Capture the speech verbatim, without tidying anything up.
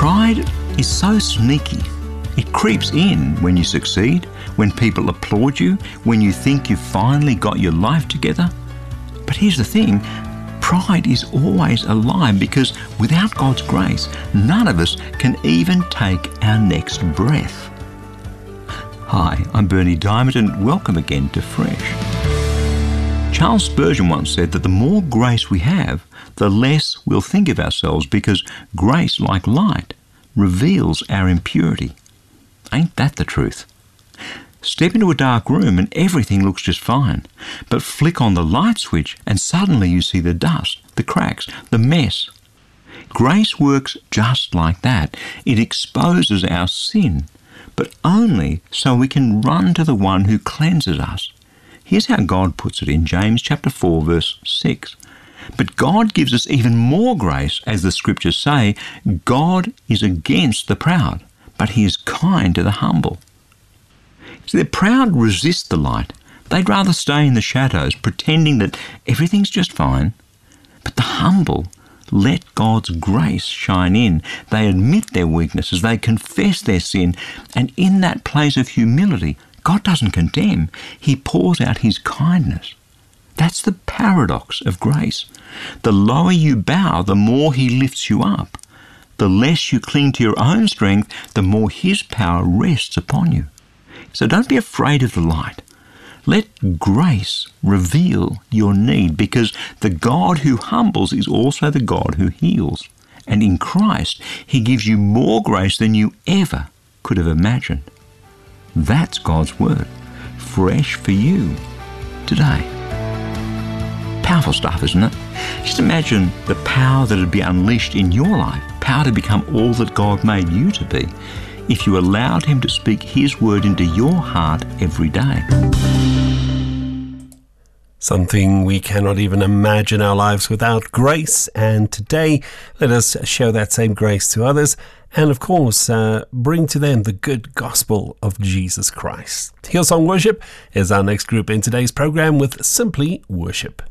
Pride is so sneaky. It creeps in when you succeed, when people applaud you, when you think you've finally got your life together. But here's the thing, pride is always a lie, because without God's grace, none of us can even take our next breath. Hi, I'm Bernie Diamond, and welcome again to Fresh. Charles Spurgeon once said that the more grace we have, the less we'll think of ourselves, because grace, like light, reveals our impurity. Ain't that the truth? Step into a dark room and everything looks just fine, but flick on the light switch and suddenly you see the dust, the cracks, the mess. Grace works just like that. It exposes our sin, but only so we can run to the one who cleanses us. Here's how God puts it in James chapter four, verse six. But God gives us even more grace, as the scriptures say, God is against the proud, but he is kind to the humble. See, the proud resist the light. They'd rather stay in the shadows, pretending that everything's just fine. But the humble let God's grace shine in. They admit their weaknesses, they confess their sin, and in that place of humility, God doesn't condemn. He pours out his kindness. That's the paradox of grace. The lower you bow, the more he lifts you up. The less you cling to your own strength, the more his power rests upon you. So don't be afraid of the light. Let grace reveal your need, because the God who humbles is also the God who heals. And in Christ, he gives you more grace than you ever could have imagined. That's God's word, fresh for you today. Powerful stuff, isn't it? Just imagine the power that would be unleashed in your life, power to become all that God made you to be, if you allowed him to speak his word into your heart every day. Something we cannot even imagine our lives without grace, and today let us show that same grace to others, and of course uh, bring to them the good gospel of Jesus Christ. Hillsong Worship is our next group in today's program with Simply Worship.